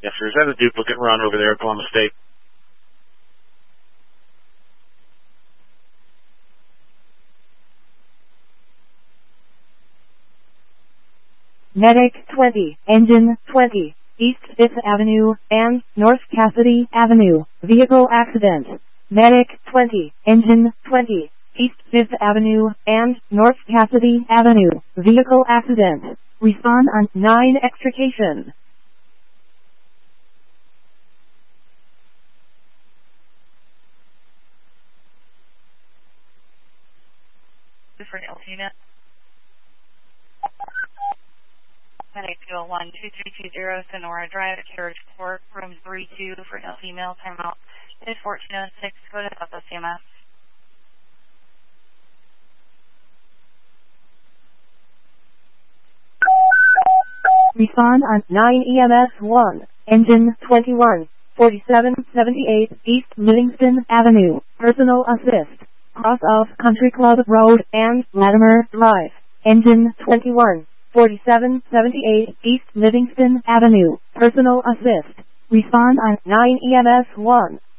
Yes, sir. Is that a duplicate run over there at Columbus State? Medic 20, Engine 20, East 5th Avenue and North Cassidy Avenue, vehicle accident. Medic 20, Engine 20, East 5th Avenue and North Cassidy Avenue, vehicle accident. Respond on 9 extrication. For Alpena. Medic 201-2320 Sonora Drive, Carriage Court, room 32 for no female, timeout is 1406, go to Southwest CMS. Respond on 9 EMS 1, Engine 21, 4778 East Livingston Avenue, personal assist, cross of Country Club Road and Latimer Drive, Engine 21, 4778 East Livingston Avenue, personal assist. Respond on 9 EMS 1,